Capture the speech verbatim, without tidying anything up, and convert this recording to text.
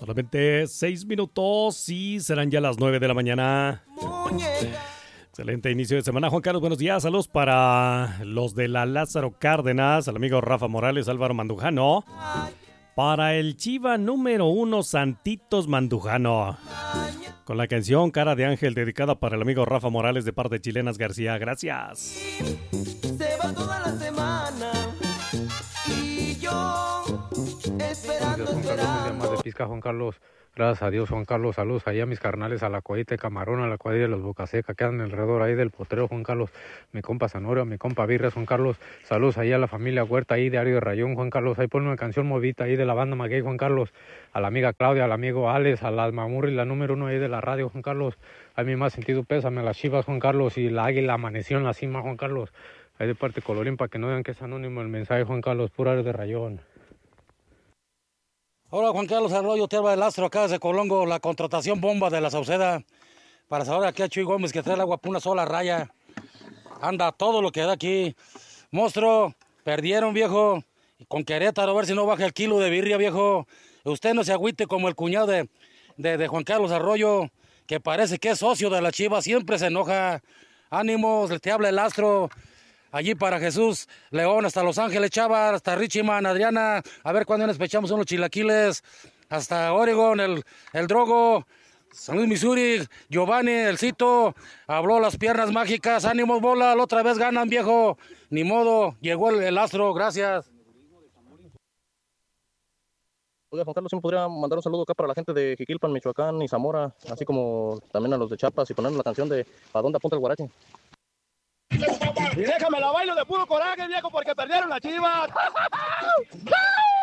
Solamente seis minutos y serán ya las nueve de la mañana. Excelente inicio de semana, Juan Carlos. Buenos días. Saludos para los de la Lázaro Cárdenas, al amigo Rafa Morales, Álvaro Mandujano. Para el Chiva número uno, Santitos Mandujano. Con la canción Cara de Ángel, dedicada para el amigo Rafa Morales de parte de Chilenas García. Gracias. Se va toda la semana y yo esperando, esperando. De pizca, Juan Carlos. Gracias a Dios, Juan Carlos. Saludos ahí a mis carnales, a la cuadrita de Camarón, a la cuadrilla de los Bocaseca, que andan alrededor ahí del potrero, Juan Carlos. Mi compa Zanorio, mi compa Virres, Juan Carlos. Saludos ahí a la familia Huerta ahí de Ario de Rayón, Juan Carlos. Ahí pone una canción movida ahí de la banda Maguey, Juan Carlos. A la amiga Claudia, al amigo Alex, a la Almamurri, la número uno ahí de la radio, Juan Carlos. A mí más sentido pésame a las Chivas, Juan Carlos. Y la águila amaneció en la cima, Juan Carlos. Ahí de parte Colorín, para que no vean que es anónimo el mensaje, Juan Carlos. Puro Ario de Rayón. Hola, Juan Carlos Arroyo, Tierra del Astro, acá desde Colongo, la contratación bomba de la Sauceda. Para saber aquí a Chuy Gómez que trae el agua por una sola raya. Anda todo lo que da aquí. Monstruo, perdieron, viejo. Con Querétaro, a ver si no baja el kilo de birria, viejo. Usted no se agüite como el cuñado de, de, de Juan Carlos Arroyo, que parece que es socio de la Chivas, siempre se enoja. Ánimos, te habla el Astro. Allí para Jesús León, hasta Los Ángeles, Chava, hasta Richiman, Adriana, a ver cuándo nos pechamos unos chilaquiles, hasta Oregon, el, el Drogo, San Luis, Missouri, Giovanni, el Cito, habló las piernas mágicas, ánimos bola, la otra vez ganan, viejo, ni modo, llegó el, el Astro, gracias. Oiga, Juan Carlos, ¿sí me podría mandar un saludo acá para la gente de Jiquilpan, Michoacán y Zamora, así como también a los de Chiapas y ponernos la canción de ¿Pa' dónde apunta el guarache? Y déjame la bailo de puro coraje, viejo, porque perdieron las Chivas.